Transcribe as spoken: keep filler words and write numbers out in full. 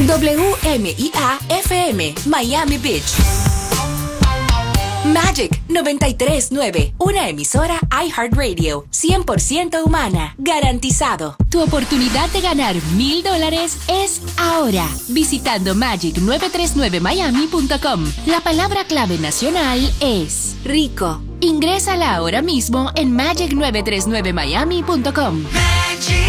W M I A F M, Miami Beach. Magic noventa y tres punto nueve, una emisora iHeartRadio, cien por ciento humana, garantizado. Tu oportunidad de ganar mil dólares es ahora, visitando magic nueve tres nueve miami punto com. La palabra clave nacional es rico. Ingrésala ahora mismo en magic nueve tres nueve miami punto com.